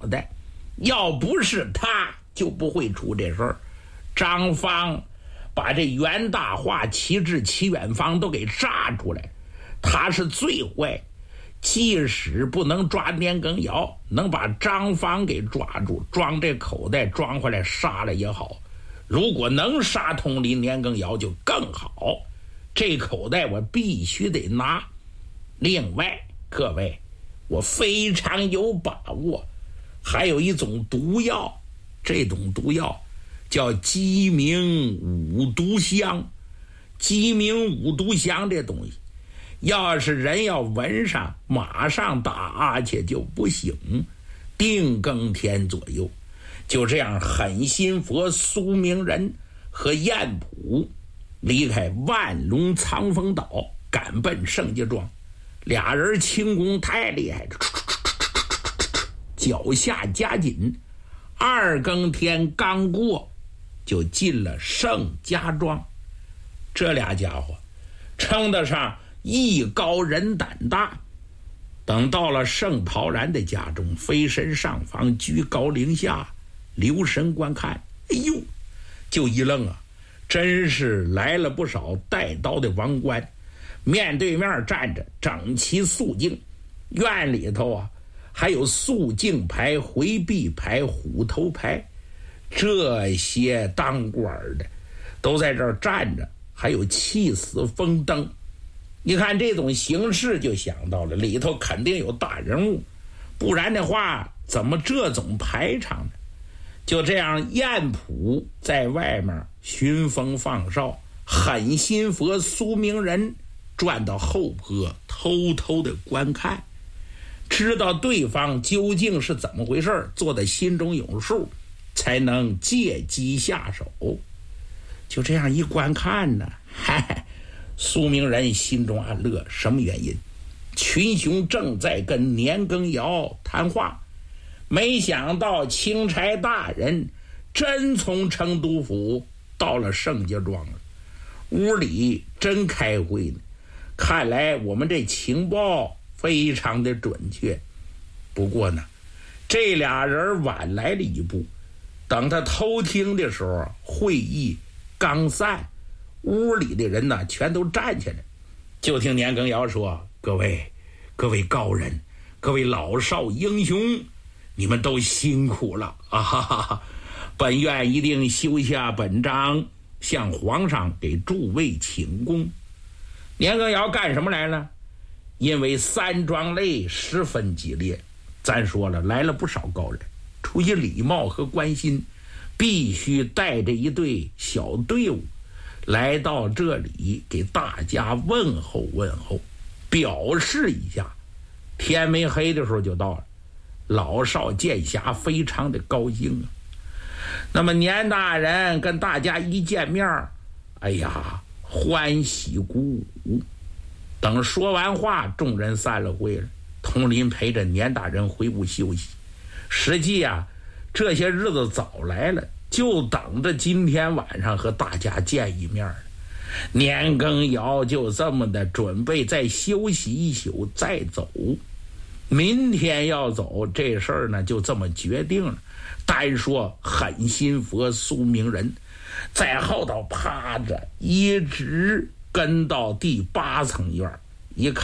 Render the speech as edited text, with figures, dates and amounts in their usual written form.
袋，要不是他就不会出这事儿。张方把这袁大化、齐志、齐远方都给炸出来，他是最坏。即使不能抓年羹尧，能把张方给抓住，装这口袋装回来杀了也好。如果能杀通离年羹尧就更好，这口袋我必须得拿。另外各位，我非常有把握，还有一种毒药，这种毒药叫鸡鸣五毒香。鸡鸣五毒香这东西，要是人要闻上，马上打阿切就不醒。定更天左右，就这样，狠心佛苏明仁和燕普离开万隆藏风岛，赶奔盛家庄。俩人轻功太厉害了，脚下加紧，二更天刚过，就进了盛家庄。这俩家伙称得上艺高人胆大。等到了盛陶然的家中，飞身上房，居高临下，留神观看。哎呦，就一愣啊，真是来了不少带刀的王官，面对面站着，整齐肃静。院里头啊，还有肃静牌、回避牌、虎头牌，这些当官的都在这儿站着，还有气死风灯。你看这种形式，就想到了里头肯定有大人物，不然的话怎么这种排场呢？就这样，燕普在外面寻风放哨，狠心佛苏明仁转到后坡偷偷的观看，知道对方究竟是怎么回事，做的心中有数，才能借机下手。就这样一观看呢，苏明仁心中暗乐，什么原因？群雄正在跟年羹尧谈话，没想到钦差大人真从成都府到了盛家庄了，屋里真开会呢。看来我们这情报非常的准确。不过呢，这俩人晚来了一步，等他偷听的时候，会议刚散，屋里的人呢全都站起来，就听年羹尧说：各位高人，各位老少英雄，你们都辛苦了啊！哈哈哈，本院一定修下本章，向皇上给诸位请功。年羹尧干什么来了？因为三庄内十分激烈，咱说了，来了不少高人，出于礼貌和关心，必须带着一队小队伍来到这里，给大家问候问候，表示一下。天没黑的时候就到了，老少见侠非常的高兴啊。那么年大人跟大家一见面，哎呀，欢喜鼓舞。等说完话，众人散了会了，佟林陪着年大人回屋休息。实际啊，这些日子早来了，就等着今天晚上和大家见一面。年羹尧就这么的准备再休息一宿再走，明天要走，这事儿呢就这么决定了。单说狠心佛苏明仁在后头趴着，一直跟到第8层院，一看